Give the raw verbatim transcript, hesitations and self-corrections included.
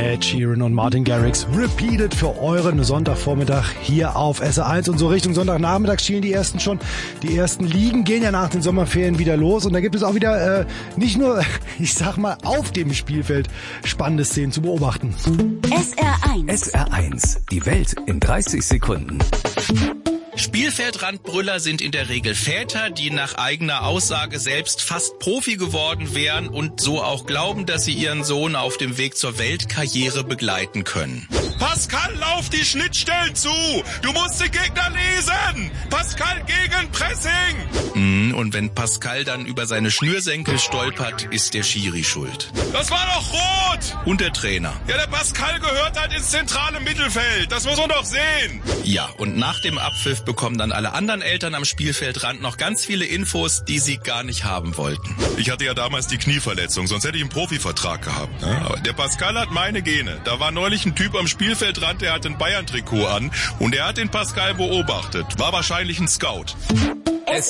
Ed Sheeran und Martin Garrix repeated für euren Sonntagvormittag hier auf S R eins. Und so Richtung Sonntagnachmittag schielen die ersten schon. Die ersten Ligen gehen ja nach den Sommerferien wieder los. Und da gibt es auch wieder äh, nicht nur, ich sag mal, auf dem Spielfeld spannende Szenen zu beobachten. S R eins. S R eins. Die Welt in dreißig Sekunden. Spielfeldrandbrüller sind in der Regel Väter, die nach eigener Aussage selbst fast Profi geworden wären und so auch glauben, dass sie ihren Sohn auf dem Weg zur Weltkarriere begleiten können. Pascal, lauf die Schnittstellen zu! Du musst die Gegner lesen! Pascal gegen Pressing! Und wenn Pascal dann über seine Schnürsenkel stolpert, ist der Schiri schuld. Das war doch rot! Und der Trainer. Ja, der Pascal gehört halt ins zentrale Mittelfeld. Das muss man doch sehen! Ja, und nach dem Abpfiff bekommen dann alle anderen Eltern am Spielfeldrand noch ganz viele Infos, die sie gar nicht haben wollten. Ich hatte ja damals die Knieverletzung, sonst hätte ich einen Profivertrag gehabt. Ne? Aber der Pascal hat meine Gene. Da war neulich ein Typ am Spielfeldrand, der hat ein Bayern-Trikot an und der hat den Pascal beobachtet. War wahrscheinlich ein Scout.